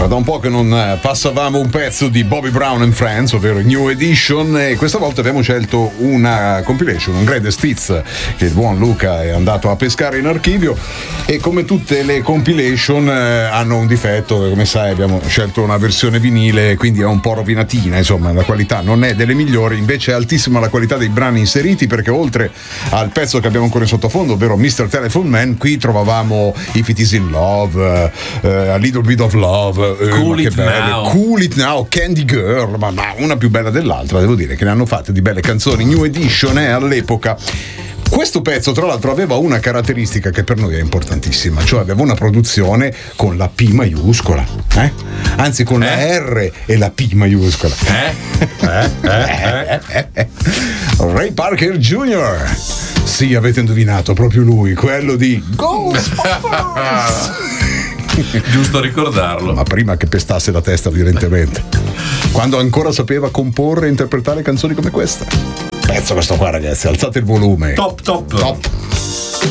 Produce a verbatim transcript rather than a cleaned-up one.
da un po' che non passavamo un pezzo di Bobby Brown and Friends, ovvero New Edition, e questa volta abbiamo scelto una compilation, un greatest hits che il buon Luca è andato a pescare in archivio, e come tutte le compilation eh, hanno un difetto, come sai abbiamo scelto una versione vinile, quindi è un po' rovinatina, insomma la qualità non è delle migliori, invece è altissima la qualità dei brani inseriti, perché oltre al pezzo che abbiamo ancora in sottofondo, ovvero mister Telephone Man, qui trovavamo If It Is In Love, uh, A Little Bit of Love, uh, Cool It Now, Cool It Now, Candy Girl, ma, ma una più bella dell'altra, devo dire che ne hanno fatte di belle canzoni. New Edition eh, all'epoca. Questo pezzo tra l'altro aveva una caratteristica che per noi è importantissima, cioè aveva una produzione con la P maiuscola, eh? Anzi con eh? la R e la P maiuscola. Eh? Eh? Eh? Eh? Eh? Ray Parker Junior Sì, avete indovinato, proprio lui, quello di Ghostbusters. Giusto ricordarlo. Ma prima che pestasse la testa violentemente, quando ancora sapeva comporre e interpretare canzoni come questa. Pezzo questo qua, ragazzi, alzate il volume. Top, top. Top.